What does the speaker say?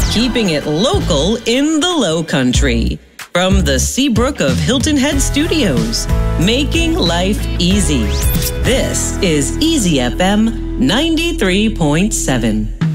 keeping it local in the Low Country. From the Seabrook of Hilton Head Studios, making life easy. This is Easy FM 93.7.